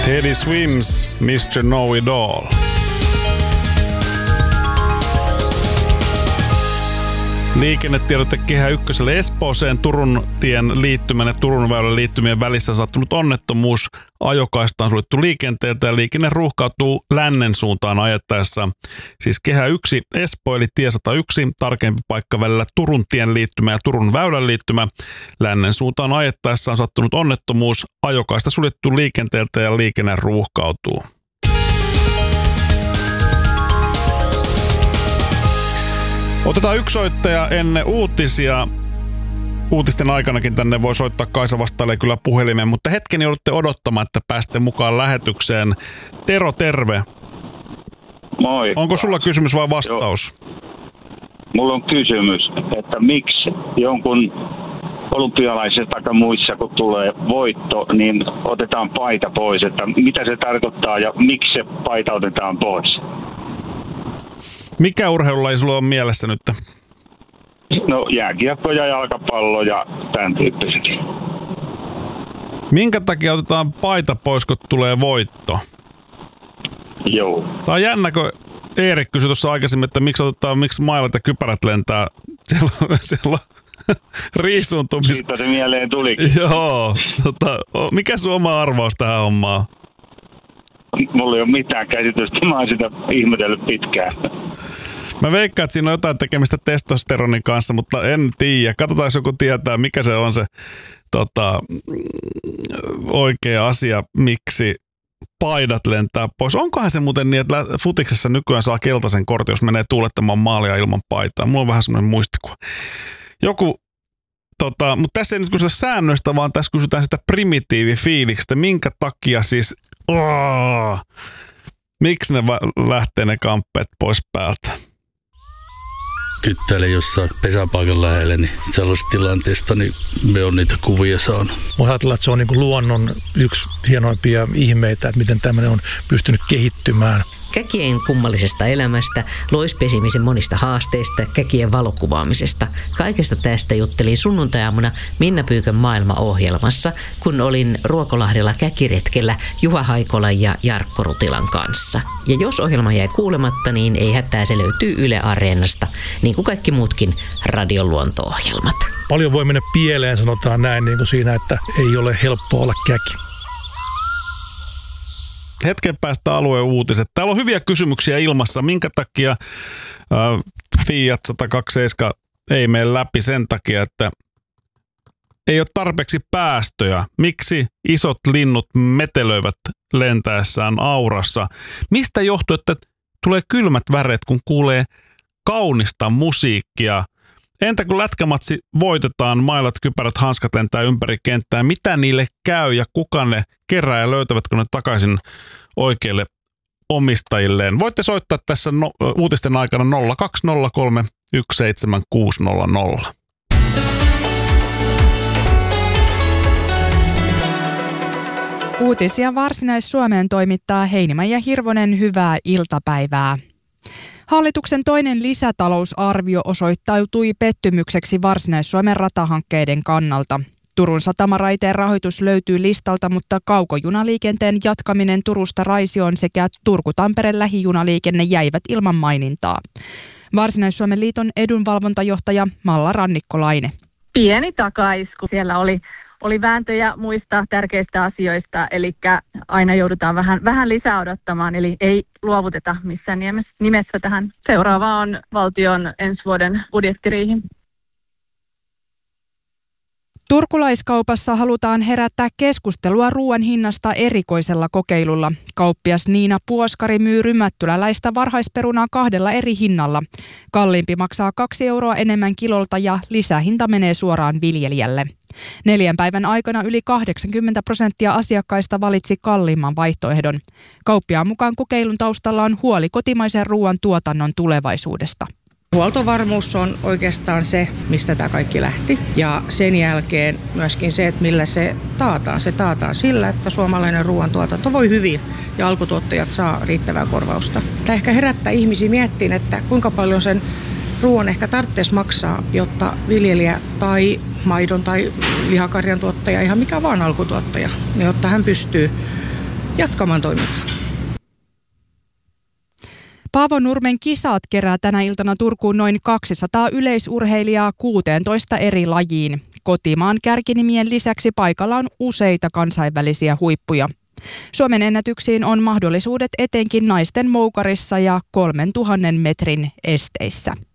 Teddy Swims, Mr. Know It All. Liikennetiedote Kehä Ykköselle Espooseen. Turun tien liittymän ja Turun väylän liittymien välissä on sattunut onnettomuus. Ajokaista on suljettu liikenteeltä ja liikenne ruuhkautuu lännen suuntaan ajettaessa. Siis Kehä 1 Espoo eli tie 101, tarkempi paikka välillä Turun tien liittymä ja Turun väylän liittymä. Lännen suuntaan ajettaessa on sattunut onnettomuus. Ajokaista suljettu liikenteeltä ja liikenne ruuhkautuu. Otetaan yksi soittaja ennen uutisia. Uutisten aikanakin tänne voi soittaa. Kaisa vastailee kyllä puhelimeen, mutta hetken joudutte odottamaan, että pääsette mukaan lähetykseen. Tero, terve. Moi. Onko sulla kysymys vai vastaus? Joo. Mulla on kysymys, että miksi jonkun olympialaisessa tai muissa, kun tulee voitto, niin otetaan paita pois. Että mitä se tarkoittaa ja miksi se paita otetaan pois? Mikä urheilulaji sulla on mielessä nyt? No jääkiekko ja jalkapallo ja tämän tyyppiset. Minkä takia otetaan paita pois, kun tulee voitto? Joo. Tämä on jännä, kun Eerik kysyi tuossa aikaisemmin, että miksi mailat ja kypärät lentää siellä riisuntumis. Siitä se mieleen tulikin. Joo. Mikä sun oma arvaus tähän hommaan? Mulla ei ole mitään käsitystä, mä oon sitä ihmetellyt pitkään. Mä veikkaan, että siinä on jotain tekemistä testosteronin kanssa, mutta en tiedä. Katsotaan, jos joku tietää, mikä se on se oikea asia, miksi paidat lentää pois. Onkohan se muuten niin, että futiksessa nykyään saa keltaisen kortin, jos menee tuulettamaan maalia ilman paitaa? Mulla on vähän semmoinen muistikuva. Mutta tässä ei nyt kysytä säännöistä, vaan tässä kysytään sitä primitiivifiiliksestä. Minkä takia siis, miksi ne lähtee ne kamppeet pois päältä? Kyttäilen jossain pesäpaikan lähellä, niin sellaisesta tilanteesta niin me on niitä kuvia saanut. Mä ajatellaan, että se on niin kuin luonnon yksi hienoimpia ihmeitä, että miten tämmöinen on pystynyt kehittymään. Käkien kummallisesta elämästä, loispesimisen monista haasteista, käkien valokuvaamisesta. Kaikesta tästä juttelin sunnuntai-aamuna Minna Pyykön maailmaohjelmassa, kun olin Ruokolahdella käkiretkellä Juha Haikolan ja Jarkko Rutilan kanssa. Ja jos ohjelma jäi kuulematta, niin ei hätää, se löytyy Yle Areenasta, niin kuin kaikki muutkin radion luonto-ohjelmat. Paljon voi mennä pieleen, sanotaan näin, niin kuin siinä, että ei ole helppoa olla käki. Hetken päästä alueen uutiset. Täällä on hyviä kysymyksiä ilmassa. Minkä takia Fiat 127 ei mene läpi? Sen takia, että ei ole tarpeeksi päästöjä. Miksi isot linnut metelöivät lentäessään aurassa? Mistä johtuu, että tulee kylmät väreet, kun kuulee kaunista musiikkia? Entä kun lätkämatsi voitetaan, mailat, kypärät, hanskat lentää ympäri kenttää, mitä niille käy ja kuka ne kerää ja löytävätkö ne takaisin oikeille omistajilleen? Voitte soittaa tässä uutisten aikana 0203 17600. Uutisia Varsinais-Suomeen toimittaa Heinimä ja Hirvonen, hyvää iltapäivää. Hallituksen toinen lisätalousarvio osoittautui pettymykseksi Varsinais-Suomen ratahankkeiden kannalta. Turun satamaraiteen rahoitus löytyy listalta, mutta kaukojunaliikenteen jatkaminen Turusta Raisioon sekä Turku-Tampere lähijunaliikenne jäivät ilman mainintaa. Varsinais-Suomen liiton edunvalvontajohtaja Malla Rannikkolaine. Pieni takaisku. Siellä oli vääntöjä muista tärkeistä asioista, eli aina joudutaan vähän lisää odottamaan, eli ei luovuteta missään nimessä tähän. Seuraava on valtion ensi vuoden budjettiriihi. Turkulaiskaupassa halutaan herättää keskustelua ruoan hinnasta erikoisella kokeilulla. Kauppias Niina Puoskari myy rymättyläläistä varhaisperunaa 2 eri hinnalla. Kalliimpi maksaa 2 euroa enemmän kilolta ja lisähinta menee suoraan viljelijälle. 4 päivän aikana yli 80% asiakkaista valitsi kalliimman vaihtoehdon. Kauppiaan mukaan kokeilun taustalla on huoli kotimaisen ruoan tuotannon tulevaisuudesta. Huoltovarmuus on oikeastaan se, mistä tämä kaikki lähti. Ja sen jälkeen myöskin se, että millä se taataan. Se taataan sillä, että suomalainen ruoantuotanto voi hyvin ja alkutuottajat saa riittävää korvausta. Tämä ehkä herättää ihmisiä miettiin, että kuinka paljon sen ruoan ehkä tarvitsisi maksaa, jotta viljelijä tai maidon tai lihakarjan tuottaja, ihan mikä vaan alkutuottaja, niin jotta hän pystyy jatkamaan toimintaa. Paavonurmen kisat kerää tänä iltana Turkuun noin 200 yleisurheilijaa 16 eri lajiin. Kotimaan kärkinimien lisäksi paikalla on useita kansainvälisiä huippuja. Suomen ennätyksiin on mahdollisuudet etenkin naisten moukarissa ja 3000 metrin esteissä.